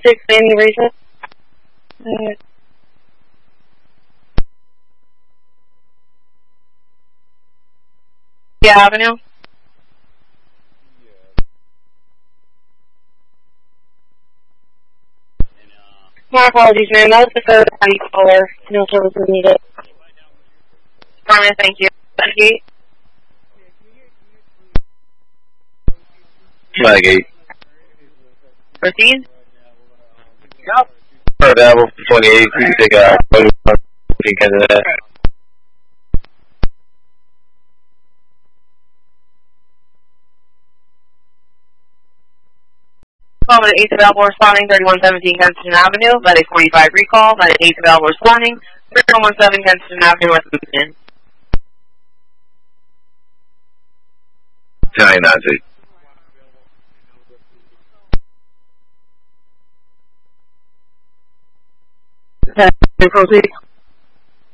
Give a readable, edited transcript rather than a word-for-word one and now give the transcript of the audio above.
to explain the reason? Yeah, Avenue? My apologies, ma'am. That was the third party caller. No service was needed. Fine, thank you. Flagate. Proceed? Yep. Available for 28. We can take a weekend of that. Call at 8th available responding, 3117 Kensington Avenue. That is 45 recall. That is 8th available responding, 3117 Kensington Avenue, North Houston. 10 Nazi. Proceed.